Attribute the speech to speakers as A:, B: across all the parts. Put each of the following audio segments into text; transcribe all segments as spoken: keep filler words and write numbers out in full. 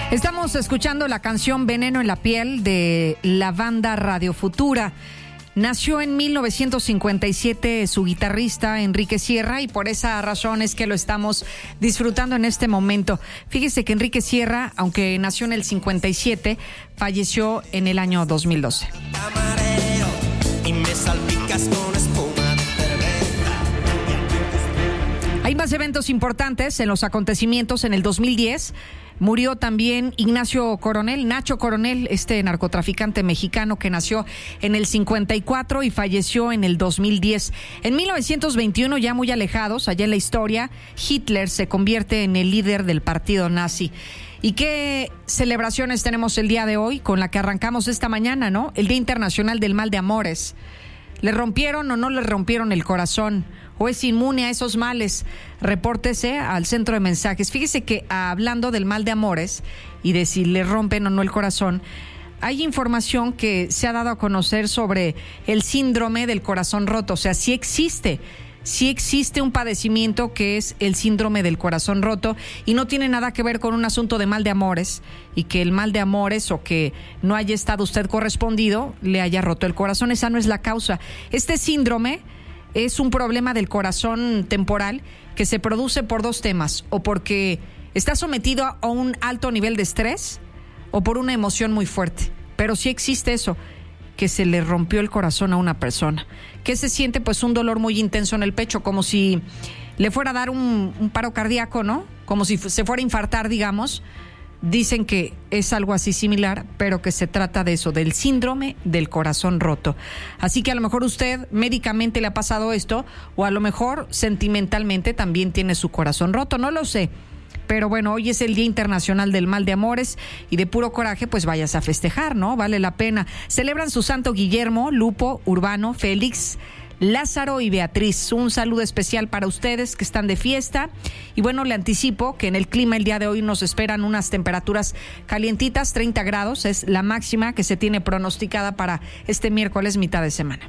A: Estamos escuchando la canción Veneno en la piel de la banda Radio Futura. Nació en mil novecientos cincuenta y siete su guitarrista Enrique Sierra y por esa razón es que lo estamos disfrutando en este momento. Fíjese que Enrique Sierra, aunque nació en el cincuenta y siete, falleció en el año dos mil doce. Y me salpicas con espuma de cerveza. Hay más eventos importantes en los acontecimientos. En el dos mil diez murió también Ignacio Coronel, Nacho Coronel, este narcotraficante mexicano que nació en el cincuenta y cuatro y falleció en el dos mil diez. En mil novecientos veintiuno, ya muy alejados, allá en la historia, Hitler se convierte en el líder del partido nazi. ¿Y qué celebraciones tenemos el día de hoy con la que arrancamos esta mañana, no? El Día Internacional del Mal de Amores. ¿Le rompieron o no le rompieron el corazón? ¿O es inmune a esos males? Repórtese al centro de mensajes. Fíjese que hablando del mal de amores y de si le rompen o no el corazón, hay información que se ha dado a conocer sobre el síndrome del corazón roto. O sea, sí existe, sí existe un padecimiento que es el síndrome del corazón roto y no tiene nada que ver con un asunto de mal de amores y que el mal de amores o que no haya estado usted correspondido le haya roto el corazón. Esa no es la causa. Este síndrome es un problema del corazón temporal que se produce por dos temas, o porque está sometido a un alto nivel de estrés o por una emoción muy fuerte. Pero sí existe eso, que se le rompió el corazón a una persona. ¿Qué se siente? Pues un dolor muy intenso en el pecho, como si le fuera a dar un, un paro cardíaco, ¿no? Como si se fuera a infartar, digamos. Dicen que es algo así similar, pero que se trata de eso, del síndrome del corazón roto. Así que a lo mejor usted médicamente le ha pasado esto, o a lo mejor sentimentalmente también tiene su corazón roto, no lo sé. Pero bueno, hoy es el Día Internacional del Mal de Amores y de puro coraje, pues vayas a festejar, ¿no? Vale la pena. Celebran su santo Guillermo, Lupo, Urbano, Félix, Lázaro y Beatriz. Un saludo especial para ustedes que están de fiesta. Y bueno, le anticipo que en el clima el día de hoy nos esperan unas temperaturas calientitas, treinta grados, es la máxima que se tiene pronosticada para este miércoles, mitad de semana.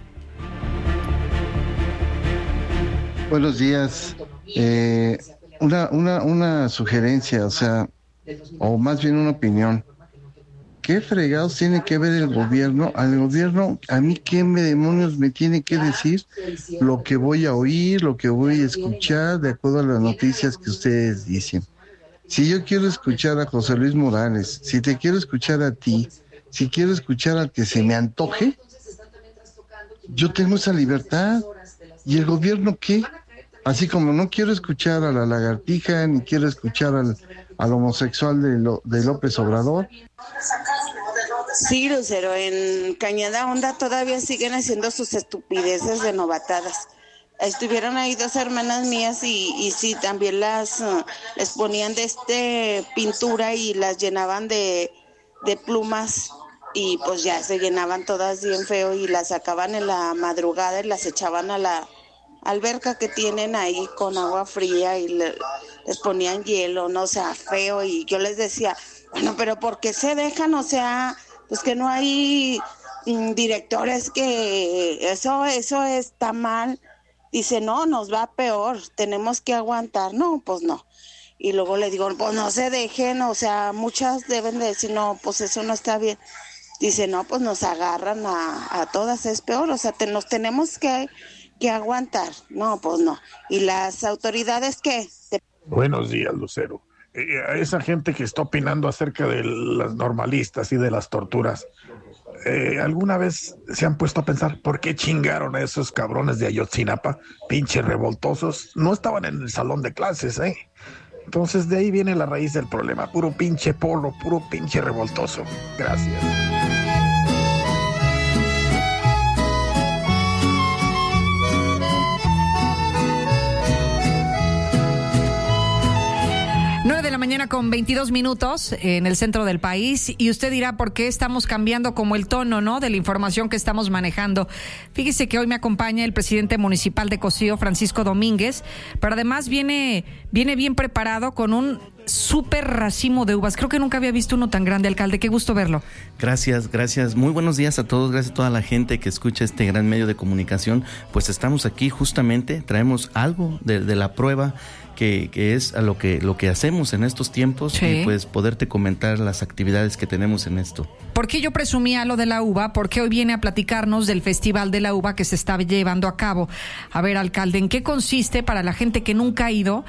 B: Buenos días. Eh, una, una, una sugerencia, o sea, o más bien una opinión. ¿Qué fregados tiene que ver el gobierno? Al gobierno, ¿a mí qué me demonios me tiene que decir lo que voy a oír, lo que voy a escuchar, de acuerdo a las noticias que ustedes dicen? Si yo quiero escuchar a José Luis Morales, si te quiero escuchar a ti, si quiero escuchar al que se me antoje, yo tengo esa libertad. ¿Y el gobierno qué? Así como no quiero escuchar a la lagartija, ni quiero escuchar al, al homosexual de, lo, de López Obrador.
C: Sí, Lucero, en Cañada Honda todavía siguen haciendo sus estupideces de novatadas. Estuvieron ahí dos hermanas mías y, y sí, también las uh, les ponían de este pintura y las llenaban de, de plumas y pues ya se llenaban todas bien feo y las sacaban en la madrugada y las echaban a la alberca que tienen ahí con agua fría y le, les ponían hielo, no, o sea, feo. Y yo les decía, bueno, pero ¿por qué se dejan? O sea, pues que no hay mm, directores que eso, eso está mal. Dice, no, nos va peor, tenemos que aguantar. No, pues no. Y luego le digo, pues no se dejen, o sea, muchas deben de decir, no, pues eso no está bien. Dice, no, pues nos agarran a, a todas, es peor, o sea, te, nos tenemos que... que aguantar. No, pues no. ¿Y las autoridades qué?
D: Buenos días, Lucero. Eh, a esa gente que está opinando acerca de las normalistas y de las torturas, eh, ¿alguna vez se han puesto a pensar por qué chingaron a esos cabrones de Ayotzinapa? Pinches revoltosos. No estaban en el salón de clases, ¿eh? Entonces de ahí viene la raíz del problema. Puro pinche polo, puro pinche revoltoso. Gracias.
A: nueve de la mañana con veintidós minutos en el centro del país y usted dirá por qué estamos cambiando como el tono, ¿no?, de la información que estamos manejando. Fíjese que hoy me acompaña el presidente municipal de Cocío, Francisco Domínguez, pero además viene, viene bien preparado con un súper racimo de uvas. Creo que nunca había visto uno tan grande, alcalde. Qué gusto verlo.
E: Gracias, gracias. Muy buenos días a todos. Gracias a toda la gente que escucha este gran medio de comunicación. Pues estamos aquí justamente, traemos algo de, de la prueba que, que es a lo que, lo que hacemos en estos tiempos, sí. Y pues poderte comentar las actividades que tenemos en esto.
A: ¿Por qué yo presumía lo de la uva? Porque hoy viene a platicarnos del Festival de la Uva que se está llevando a cabo. A ver, alcalde, ¿en qué consiste para la gente que nunca ha ido?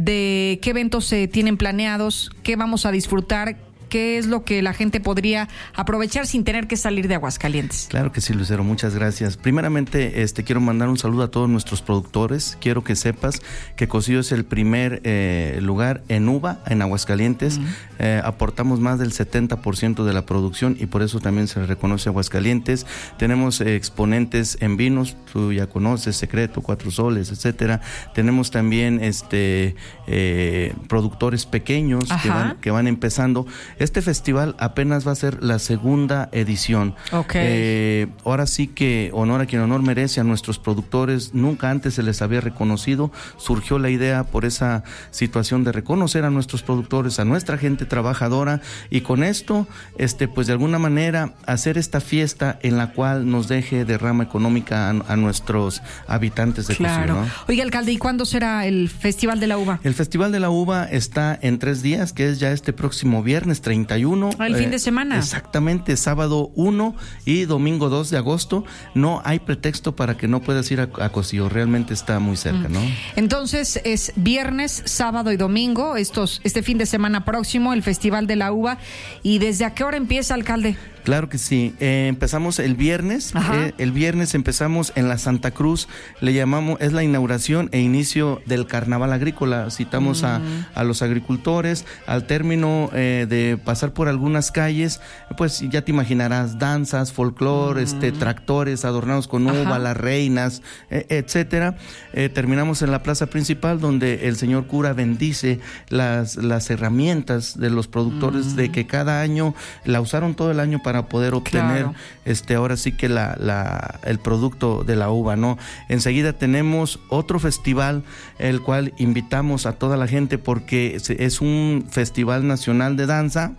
A: ¿De qué eventos se tienen planeados? ¿Qué vamos a disfrutar? ¿Qué es lo que la gente podría aprovechar sin tener que salir de Aguascalientes?
E: Claro que sí, Lucero, muchas gracias. Primeramente, este, quiero mandar un saludo a todos nuestros productores. Quiero que sepas que Cosío es el primer eh, lugar en uva en Aguascalientes. Uh-huh. Eh, aportamos más del setenta por ciento de la producción y por eso también se le reconoce a Aguascalientes. Tenemos eh, exponentes en vinos, tú ya conoces, Secreto, Cuatro Soles, etcétera. Tenemos también este eh, productores pequeños que van, que van empezando. Este festival apenas va a ser la segunda edición.
A: Okay.
E: Eh, ahora sí que honor a quien honor merece, a nuestros productores. Nunca antes se les había reconocido. Surgió la idea por esa situación de reconocer a nuestros productores, a nuestra gente trabajadora, y con esto, este, pues de alguna manera hacer esta fiesta en la cual nos deje derrama económica a, a nuestros habitantes de
A: claro.
E: Cosío, ¿no?
A: Oiga, alcalde, ¿y cuándo será el Festival de la Uva?
E: El Festival de la Uva está en tres días, que es ya este próximo viernes treinta y uno.
A: El eh, fin de semana.
E: Exactamente, sábado uno y domingo dos de agosto. No hay pretexto para que no puedas ir a, a Cosío, realmente está muy cerca, ¿no?
A: Entonces es viernes, sábado y domingo, estos, este fin de semana próximo, el Festival de la Uva. ¿Y desde a qué hora empieza, alcalde?
E: Claro que sí, eh, empezamos el viernes, eh, el viernes empezamos en la Santa Cruz, le llamamos, es la inauguración e inicio del Carnaval Agrícola, citamos mm. a, a los agricultores, al término eh, de pasar por algunas calles, pues ya te imaginarás, danzas, folclore, mm. este, tractores adornados con uva, Ajá. las reinas, eh, etcétera, eh, terminamos en la plaza principal donde el señor cura bendice las, las herramientas de los productores mm. de que cada año la usaron todo el año para poder obtener claro. este ahora sí que la, la el producto de la uva, ¿no? Enseguida tenemos otro festival, el cual invitamos a toda la gente porque es un festival nacional de danza.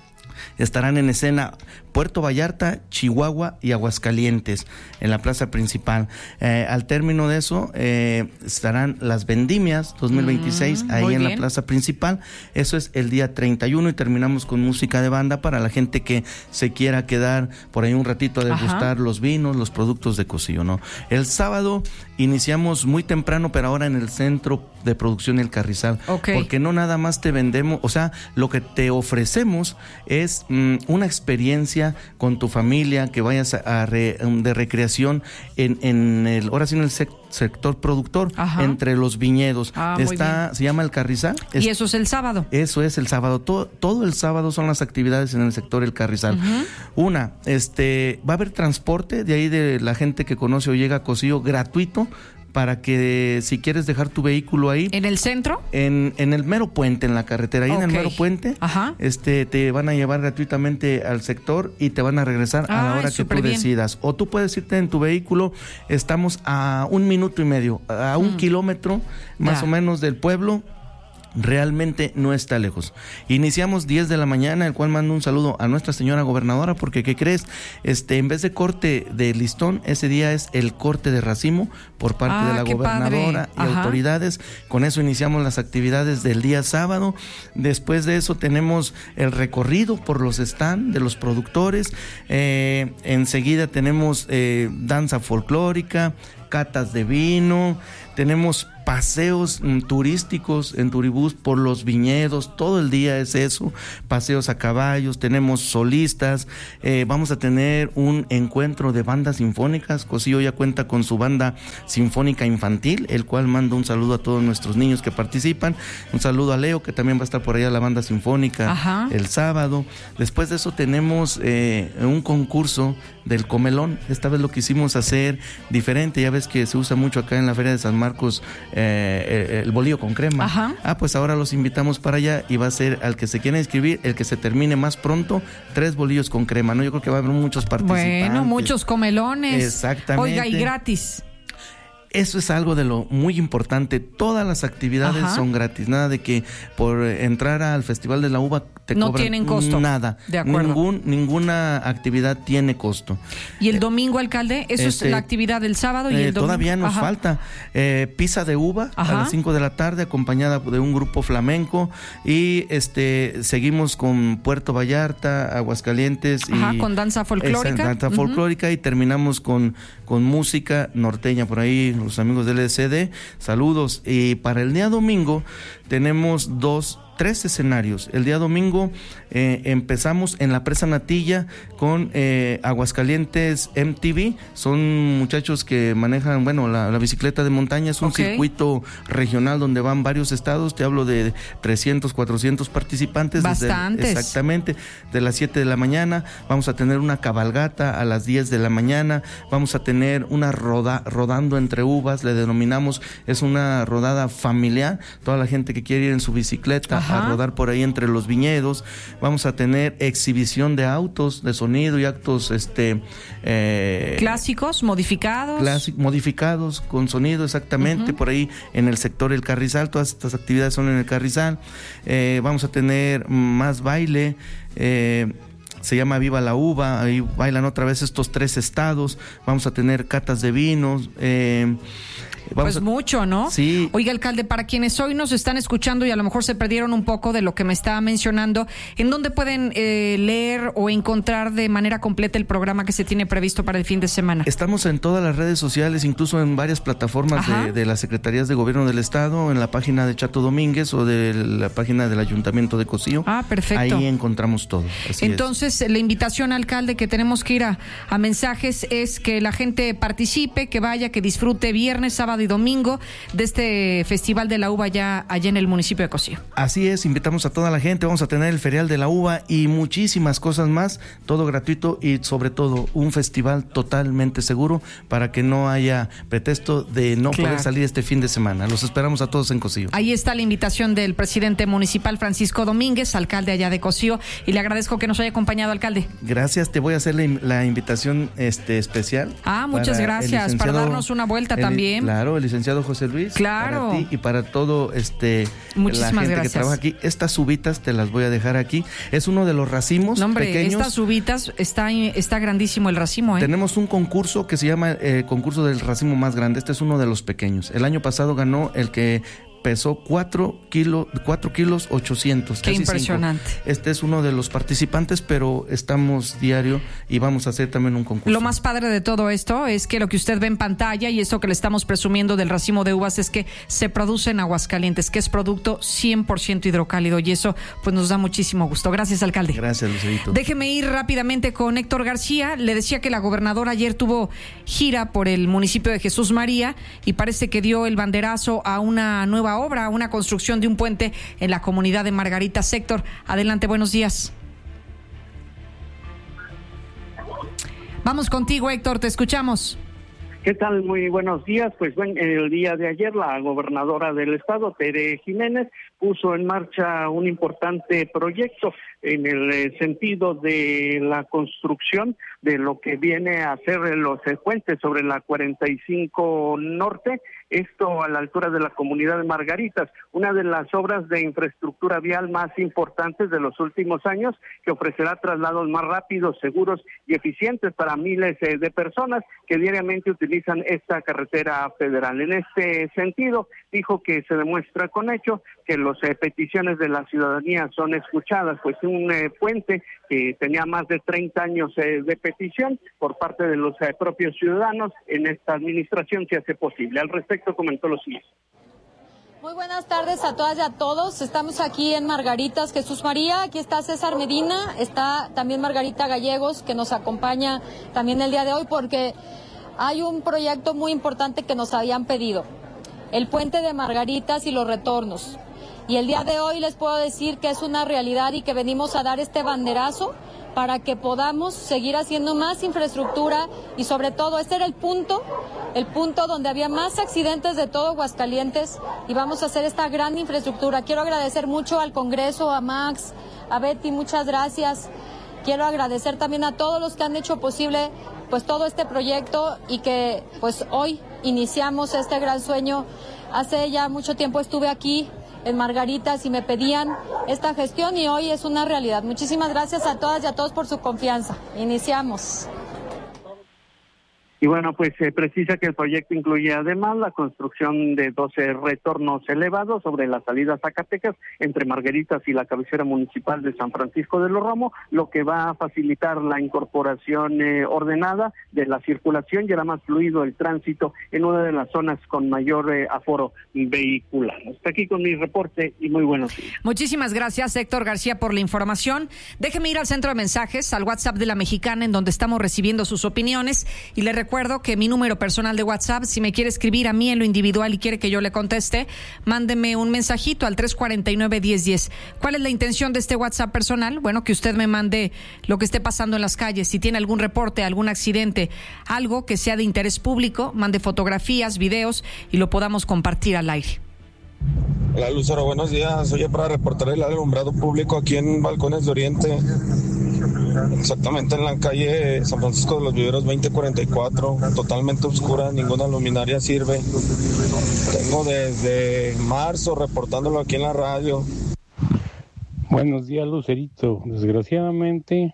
E: Estarán en escena Puerto Vallarta, Chihuahua y Aguascalientes en la plaza principal. Eh, al término de eso eh, estarán las vendimias dos mil veintiséis mm, ahí en bien. La plaza principal. Eso es el día treinta y uno y terminamos con música de banda para la gente que se quiera quedar por ahí un ratito a degustar Ajá. los vinos, los productos de Cosío, ¿no? El sábado iniciamos muy temprano, pero ahora en el centro de producción El Carrizal,
A: okay.
E: porque no nada más te vendemos, o sea, lo que te ofrecemos es mm, una experiencia con tu familia, que vayas a, a re, de recreación en, en el, ahora sí en el sec, sector productor, Ajá. entre los viñedos.
A: Ah,
E: Está, se llama El Carrizal.
A: Es, y eso es el sábado.
E: Eso es el sábado. Todo, todo el sábado son las actividades en el sector El Carrizal. Uh-huh. Una, este, va a haber transporte de ahí de la gente que conoce o llega a Cosío gratuito, para que si quieres dejar tu vehículo ahí.
A: ¿En el centro?
E: En, en el mero puente, en la carretera, ahí okay. en el mero puente,
A: Ajá.
E: este te van a llevar gratuitamente al sector y te van a regresar
A: Ay,
E: a la hora que tú
A: bien.
E: decidas. O tú puedes irte en tu vehículo, estamos a un minuto y medio, a un mm. kilómetro más ya. o menos del pueblo. Realmente no está lejos. Iniciamos diez de la mañana, el cual mando un saludo a nuestra señora gobernadora, porque ¿qué crees? Este, en vez de corte de listón, ese día es el corte de racimo por parte
A: ah,
E: de la gobernadora y
A: Ajá.
E: autoridades. Con eso iniciamos las actividades del día sábado. Después de eso tenemos el recorrido por los stands de los productores. Eh, enseguida tenemos eh, danza folclórica, catas de vino, tenemos paseos mm, turísticos en turibús por los viñedos, todo el día es eso, paseos a caballos, tenemos solistas, eh, vamos a tener un encuentro de bandas sinfónicas. Cosío ya cuenta con su banda sinfónica infantil, el cual mando un saludo a todos nuestros niños que participan, un saludo a Leo, que también va a estar por allá la banda sinfónica
A: Ajá.
E: el sábado. Después de eso tenemos eh, un concurso del comelón. Esta vez lo quisimos hacer diferente, ya ves que se usa mucho acá en la Feria de San Marcos eh, el bolillo con crema.
A: Ajá.
E: Ah, pues ahora los invitamos para allá y va a ser al que se quiera inscribir, el que se termine más pronto, tres bolillos con crema, ¿no? Yo creo que va a haber muchos participantes.
A: Bueno, muchos comelones.
E: Exactamente.
A: Oiga, y gratis.
E: Eso es algo de lo muy importante. Todas las actividades Ajá. son gratis. Nada de que por entrar al Festival de la Uva te
A: no
E: cobran
A: tienen costo.
E: Nada.
A: De acuerdo.
E: Ningún, ninguna actividad tiene costo.
A: ¿Y el domingo, alcalde? ¿Eso este, es la actividad del sábado y eh, el domingo?
E: Todavía nos
A: Ajá.
E: falta. Eh, pizza de uva Ajá. a las cinco de la tarde, acompañada de un grupo flamenco. Y este seguimos con Puerto Vallarta, Aguascalientes.
A: Ajá,
E: y
A: con danza folclórica.
E: Esa, danza uh-huh. folclórica y terminamos con, con música norteña por ahí. Los amigos del L C D, saludos. Y para el día domingo tenemos dos, tres escenarios. El día domingo eh, empezamos en la Presa Natilla con eh, Aguascalientes M T V. Son muchachos que manejan, bueno, la, la bicicleta de montaña. Es un okay. circuito regional donde van varios estados. Te hablo de trescientos, cuatrocientos participantes.
A: Bastantes.
E: Desde, exactamente. De las siete de la mañana. Vamos a tener una cabalgata a las diez de la mañana. Vamos a tener una roda, rodando entre uvas, le denominamos. Es una rodada familiar. Toda la gente que quiere ir en su bicicleta Ajá. a rodar por ahí entre los viñedos. Vamos a tener exhibición de autos, de sonido y actos este eh,
A: clásicos, modificados.
E: Clásicos, modificados, con sonido, exactamente, uh-huh. por ahí en el sector El Carrizal. Todas estas actividades son en El Carrizal. Eh, vamos a tener más baile. Eh, se llama Viva la Uva, ahí bailan otra vez estos tres estados. Vamos a tener catas de vinos. Eh, Vamos
A: pues
E: a...
A: mucho, ¿no?
E: Sí.
A: Oiga, alcalde, para quienes hoy nos están escuchando y a lo mejor se perdieron un poco de lo que me estaba mencionando, ¿en dónde pueden eh, leer o encontrar de manera completa el programa que se tiene previsto para el fin de semana?
E: Estamos en todas las redes sociales, incluso en varias plataformas de, de las Secretarías de Gobierno del Estado, en la página de Chato Domínguez o de la página del Ayuntamiento de Cocío.
A: Ah, perfecto.
E: Ahí encontramos todo. Así
A: Entonces,
E: es.
A: La invitación, alcalde, que tenemos que ir a, a mensajes es que la gente participe, que vaya, que disfrute viernes, sábado y domingo de este Festival de la Uva ya allá en el municipio de Cocío.
E: Así es, invitamos a toda la gente, vamos a tener el Ferial de la Uva y muchísimas cosas más, todo gratuito y sobre todo un festival totalmente seguro para que no haya pretexto de no claro. poder salir este fin de semana. Los esperamos a todos en Cocío.
A: Ahí está la invitación del presidente municipal Francisco Domínguez, alcalde allá de Cocío, y le agradezco que nos haya acompañado, alcalde.
E: Gracias, te voy a hacer la, la invitación este especial.
A: Ah, muchas gracias, para darnos una vuelta
E: el,
A: también.
E: Claro, el licenciado José Luis,
A: claro.
E: para ti y para todo este
A: Muchísimas
E: la gente
A: gracias.
E: que trabaja aquí. Estas uvitas te las voy a dejar aquí. Es uno de los racimos
A: no, hombre,
E: pequeños.
A: Estas uvitas está está grandísimo el racimo, ¿eh?
E: Tenemos un concurso que se llama eh, concurso del racimo más grande. Este es uno de los pequeños. El año pasado ganó el que pesó cuatro kilos, cuatro kilos ochocientos.
A: Qué impresionante.
E: cinco. Este es uno de los participantes, pero estamos diario y vamos a hacer también un concurso.
A: Lo más padre de todo esto es que lo que usted ve en pantalla y esto que le estamos presumiendo del racimo de uvas es que se produce en Aguascalientes, que es producto cien por ciento hidrocálido y eso pues nos da muchísimo gusto. Gracias, alcalde.
E: Gracias, Lucerito.
A: Déjeme ir rápidamente con Héctor García. Le decía que la gobernadora ayer tuvo gira por el municipio de Jesús María y parece que dio el banderazo a una nueva obra, una construcción de un puente en la comunidad de Margarita. Héctor, adelante, buenos días. Vamos contigo, Héctor, te escuchamos.
F: ¿Qué tal? Muy buenos días. Pues bueno, el día de ayer la gobernadora del estado, Tere Jiménez, puso en marcha un importante proyecto en el sentido de la construcción de lo que viene a ser los puentes sobre la cuarenta y cinco Norte, esto a la altura de la comunidad de Margaritas, una de las obras de infraestructura vial más importantes de los últimos años, que ofrecerá traslados más rápidos, seguros y eficientes para miles de personas que diariamente utilizan esta carretera federal. En este sentido, dijo que se demuestra con hecho que las eh, peticiones de la ciudadanía son escuchadas, pues un eh, puente que tenía más de treinta años eh, de petición por parte de los eh, propios ciudadanos, en esta administración se hace posible. Al respecto comentó lo siguiente.
G: Muy buenas tardes a todas y a todos. Estamos aquí en Margaritas, Jesús María. Aquí está César Medina, está también Margarita Gallegos, que nos acompaña también el día de hoy, porque hay un proyecto muy importante que nos habían pedido, el puente de Margaritas y los retornos. Y el día de hoy les puedo decir que es una realidad y que venimos a dar este banderazo para que podamos seguir haciendo más infraestructura y sobre todo este era el punto, el punto donde había más accidentes de todo Aguascalientes y vamos a hacer esta gran infraestructura. Quiero agradecer mucho al Congreso, a Max, a Betty, muchas gracias. Quiero agradecer también a todos los que han hecho posible pues todo este proyecto y que pues hoy iniciamos este gran sueño. Hace ya mucho tiempo estuve aquí en Margaritas y me pedían esta gestión y hoy es una realidad. Muchísimas gracias a todas y a todos por su confianza. Iniciamos.
F: Y bueno, pues se precisa que el proyecto incluye además la construcción de doce retornos elevados sobre la salida a Zacatecas entre Margaritas y la cabecera municipal de San Francisco de los Romos, lo que va a facilitar la incorporación eh, ordenada de la circulación y hará más fluido el tránsito en una de las zonas con mayor eh, aforo vehicular. Hasta aquí con mi reporte y muy buenos días.
A: Muchísimas gracias, Héctor García, por la información. Déjeme ir al centro de mensajes, al WhatsApp de La Mexicana, en donde estamos recibiendo sus opiniones, y le recuerdo que mi número personal de WhatsApp, si me quiere escribir a mí en lo individual y quiere que yo le conteste, mándeme un mensajito al tres cuatro nueve, diez diez. ¿Cuál es la intención de este WhatsApp personal? Bueno, que usted me mande lo que esté pasando en las calles. Si tiene algún reporte, algún accidente, algo que sea de interés público, mande fotografías, videos y lo podamos compartir al aire.
H: Hola, Lucero, buenos días. Oye, para reportar el alumbrado público aquí en Balcones de Oriente, exactamente en la calle San Francisco de los Viveros veinte cuarenta y cuatro, totalmente oscura, ninguna luminaria sirve. Tengo desde marzo reportándolo aquí en la radio.
I: Buenos días, Lucerito. Desgraciadamente,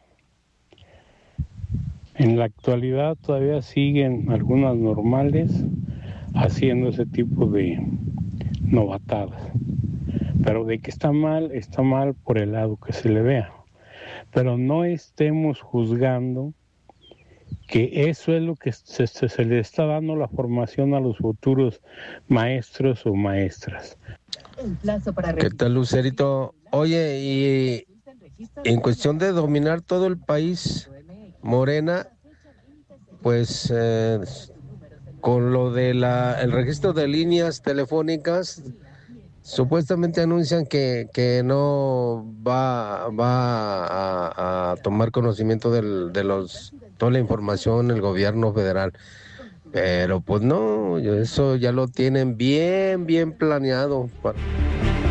I: en la actualidad todavía siguen algunas normales haciendo ese tipo de novatadas. Pero de que está mal, está mal por el lado que se le vea. Pero no estemos juzgando que eso es lo que se, se, se le está dando la formación a los futuros maestros o maestras.
J: ¿Qué tal, Lucerito? Oye, y en cuestión de dominar todo el país, Morena, pues eh, con lo de la el registro de líneas telefónicas, supuestamente anuncian que, que no va, va a, a tomar conocimiento del, de los toda la información el gobierno federal. Pero pues no, eso ya lo tienen bien, bien planeado. Para...